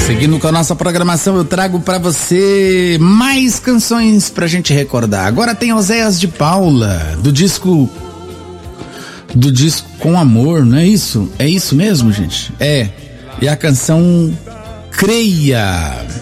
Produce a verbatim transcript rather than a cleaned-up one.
Seguindo com a nossa programação, eu trago pra você mais canções pra gente recordar. Agora tem Oséias de Paula, do disco do disco Com Amor, não é isso? É isso mesmo, gente? É. E a canção Creia.